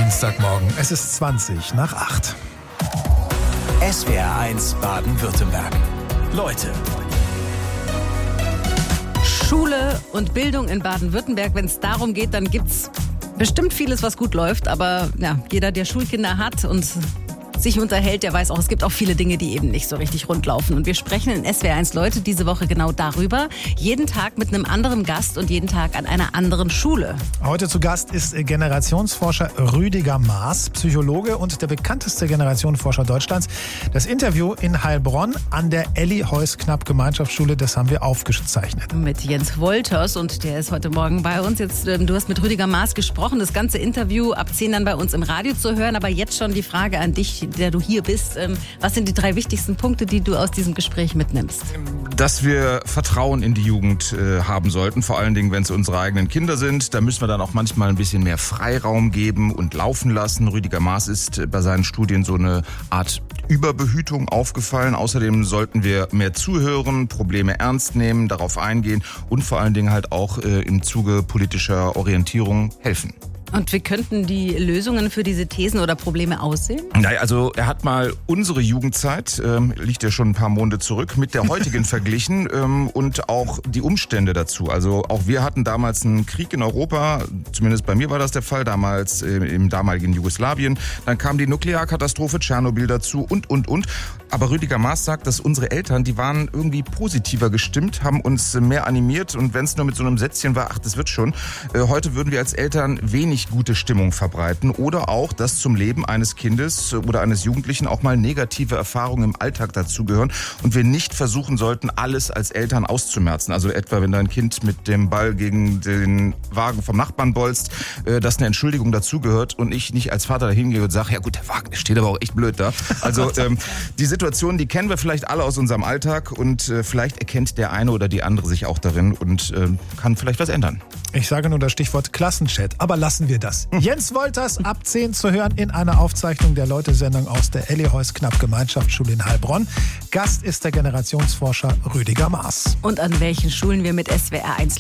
Dienstagmorgen. Es ist 20 nach 8. SWR1 Baden-Württemberg. Leute. Schule und Bildung in Baden-Württemberg. Wenn es darum geht, dann gibt's bestimmt vieles, was gut läuft. Aber ja, jeder, der Schulkinder hat und sich unterhält, der weiß auch, es gibt auch viele Dinge, die eben nicht so richtig rund laufen. Und wir sprechen in SWR1 Leute diese Woche genau darüber. Jeden Tag mit einem anderen Gast und jeden Tag an einer anderen Schule. Heute zu Gast ist Generationsforscher Rüdiger Maaß, Psychologe und der bekannteste Generationenforscher Deutschlands. Das Interview in Heilbronn an der Elli-Heuss-Knapp-Gemeinschaftsschule, das haben wir aufgezeichnet. Mit Jens Wolters und der ist heute Morgen bei uns. Jetzt, du hast mit Rüdiger Maaß gesprochen. Das ganze Interview ab 10 dann bei uns im Radio zu hören. Aber jetzt schon die Frage an dich, der du hier bist. Was sind die 3 wichtigsten Punkte, die du aus diesem Gespräch mitnimmst? Dass wir Vertrauen in die Jugend haben sollten, vor allen Dingen, wenn es unsere eigenen Kinder sind. Da müssen wir dann auch manchmal ein bisschen mehr Freiraum geben und laufen lassen. Rüdiger Maaß ist bei seinen Studien so eine Art Überbehütung aufgefallen. Außerdem sollten wir mehr zuhören, Probleme ernst nehmen, darauf eingehen und vor allen Dingen halt auch im Zuge politischer Orientierung helfen. Und wie könnten die Lösungen für diese Thesen oder Probleme aussehen? Naja, also er hat mal unsere Jugendzeit, liegt ja schon ein paar Monate zurück, mit der heutigen verglichen und auch die Umstände dazu. Also auch wir hatten damals einen Krieg in Europa, zumindest bei mir war das der Fall, damals im damaligen Jugoslawien. Dann kam die Nuklearkatastrophe Tschernobyl dazu und. Aber Rüdiger Maaß sagt, dass unsere Eltern, die waren irgendwie positiver gestimmt, haben uns mehr animiert und wenn es nur mit so einem Sätzchen war, ach, das wird schon. Heute würden wir als Eltern wenig gute Stimmung verbreiten oder auch, dass zum Leben eines Kindes oder eines Jugendlichen auch mal negative Erfahrungen im Alltag dazugehören und wir nicht versuchen sollten, alles als Eltern auszumerzen. Also etwa, wenn dein Kind mit dem Ball gegen den Wagen vom Nachbarn bolzt, dass eine Entschuldigung dazugehört und ich nicht als Vater dahin gehe und sage, ja gut, der Wagen, der steht aber auch echt blöd da. Also die Situation, die kennen wir vielleicht alle aus unserem Alltag und vielleicht erkennt der eine oder die andere sich auch darin und kann vielleicht was ändern. Ich sage nur das Stichwort Klassenchat, aber lassen wir das. Jens Wolters ab 10 zu hören in einer Aufzeichnung der Leute-Sendung aus der Elli-Heuss-Knapp-Gemeinschaftsschule in Heilbronn. Gast ist der Generationsforscher Rüdiger Maaß. Und an welchen Schulen wir mit SWR1